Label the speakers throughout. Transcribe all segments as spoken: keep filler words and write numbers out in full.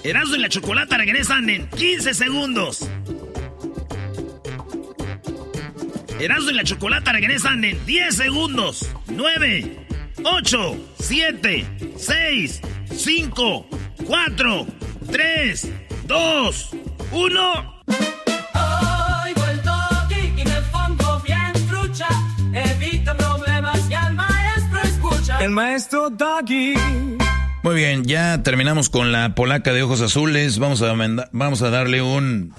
Speaker 1: Erasmo y la Chocolata regresan en quince segundos. Erasmo y la Chocolata regresan en diez segundos. nueve, ocho, siete, seis, cinco, cuatro, tres, dos, uno.
Speaker 2: Hoy vuelto aquí y me pongo bien trucha. Evito problemas y al maestro escucha.
Speaker 3: El maestro Doggy.
Speaker 4: Muy bien, ya terminamos con la polaca de ojos azules. Vamos a, manda- vamos a darle un...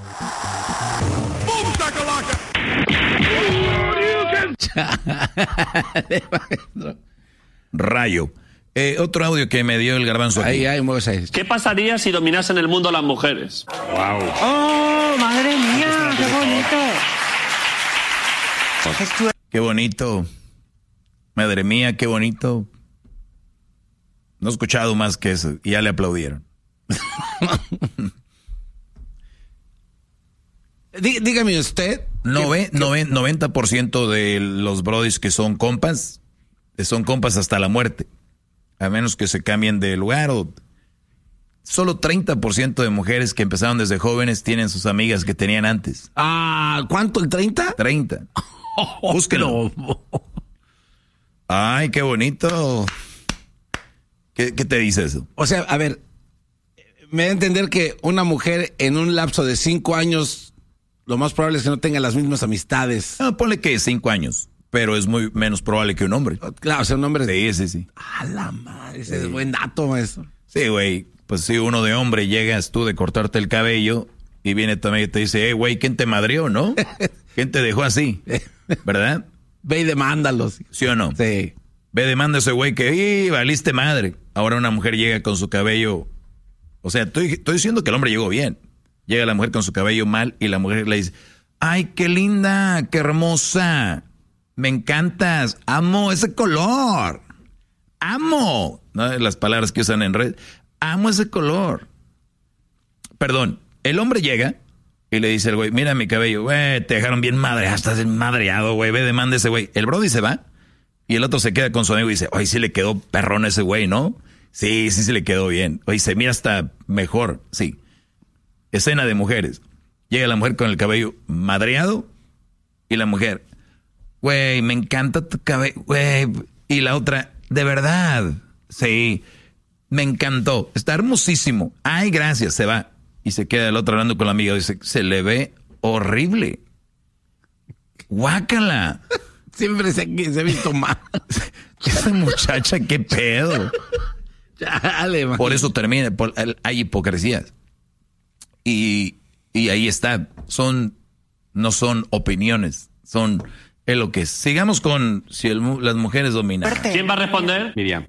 Speaker 4: Rayo. Eh, otro audio que me dio el garbanzo aquí.
Speaker 5: Ahí, ahí, muévese ahí.
Speaker 6: ¿Qué pasaría si dominasen el mundo las mujeres?
Speaker 4: Wow.
Speaker 7: ¡Oh, madre mía! ¡Qué bonito!
Speaker 4: Qué bonito. Madre mía, qué bonito. No he escuchado más que eso. Y ya le aplaudieron.
Speaker 5: Dí, dígame usted.
Speaker 4: Nove, nove, noventa por ciento de los brodis que son compas, son compas hasta la muerte. A menos que se cambien de lugar. O solo treinta por ciento de mujeres que empezaron desde jóvenes tienen sus amigas que tenían antes.
Speaker 5: Ah, ¿cuánto? ¿El treinta?
Speaker 4: treinta. Búsquelo. Ay, qué bonito. ¿Qué, ¿Qué te dice eso?
Speaker 5: O sea, a ver, me da a entender que una mujer en un lapso de cinco años, lo más probable es que no tenga las mismas amistades.
Speaker 4: No, ponle que cinco años, pero es muy menos probable que un hombre.
Speaker 5: Claro, o sea, un hombre...
Speaker 4: Sí, sí, sí.
Speaker 5: A la madre, ese sí. Es buen dato, maestro.
Speaker 4: Sí, güey, pues si uno de hombre llegas tú de cortarte el cabello y viene también y te dice, hey, güey, ¿quién te madrió, no? ¿Quién te dejó así? ¿Verdad?
Speaker 5: Ve y demándalos.
Speaker 4: ¿Sí o no?
Speaker 5: Sí.
Speaker 4: Ve, demanda a ese güey que, ¡y, valiste madre! Ahora una mujer llega con su cabello... O sea, estoy, estoy diciendo que el hombre llegó bien. Llega la mujer con su cabello mal y la mujer le dice, ¡ay, qué linda, qué hermosa! Me encantas, amo ese color. ¡Amo! ¿No? Las palabras que usan en red. ¡Amo ese color! Perdón, el hombre llega y le dice al güey, mira mi cabello, güey, te dejaron bien madreado, estás madreado, güey, ve, demanda ese güey. El brody se va y el otro se queda con su amigo y dice, ay, sí le quedó perrón ese güey, ¿no? Sí, sí se le quedó bien. Oye, se mira hasta mejor, sí. Escena de mujeres. Llega la mujer con el cabello madreado y la mujer, güey, me encanta tu cabello, güey. Y la otra, de verdad, sí, me encantó, está hermosísimo. Ay, gracias, se va. Y se queda el otro hablando con la amiga y dice, se le ve horrible. Guácala.
Speaker 5: Siempre se, se ha visto mal.
Speaker 4: Esa muchacha, qué pedo.
Speaker 5: Dale, man.
Speaker 4: Por eso termina, por, hay hipocresías. Y, y ahí está. Son, no son opiniones, son es lo que es. Sigamos con si el, las mujeres dominan.
Speaker 6: ¿Quién va a responder? Miriam.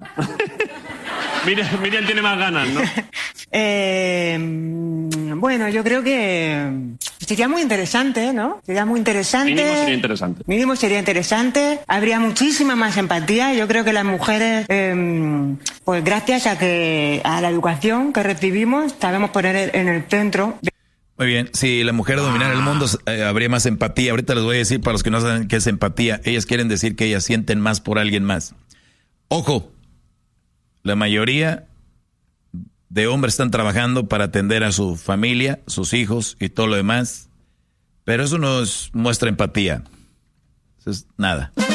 Speaker 6: Miriam, Miriam tiene más ganas, ¿no?
Speaker 7: eh, bueno, yo creo que sería muy interesante, ¿no? Sería muy interesante.
Speaker 6: Mínimo sería interesante.
Speaker 7: Mínimo sería interesante. Habría muchísima más empatía. Yo creo que las mujeres, eh, pues gracias a que a la educación que recibimos, sabemos poner en el centro.
Speaker 4: Muy bien, si la mujer dominara el mundo, eh, habría más empatía. Ahorita les voy a decir, para los que no saben qué es empatía, ellas quieren decir que ellas sienten más por alguien más. Ojo, la mayoría de hombres están trabajando para atender a su familia, sus hijos y todo lo demás, pero eso no es, muestra empatía. Eso es nada.